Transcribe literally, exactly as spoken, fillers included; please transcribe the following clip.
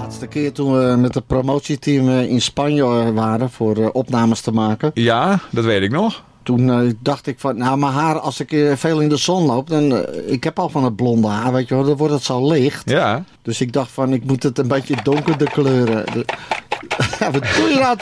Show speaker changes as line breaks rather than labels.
laatste keer toen we met het promotieteam in Spanje waren voor uh, opnames te maken.
Ja, dat weet ik nog.
Toen uh, dacht ik van, nou mijn haar, als ik uh, veel in de zon loop, dan, uh, ik heb al van het blonde haar, weet je wel, dan wordt het zo licht.
Ja.
Dus ik dacht van, ik moet het een beetje donkerder kleuren. Ja, wat doe je nou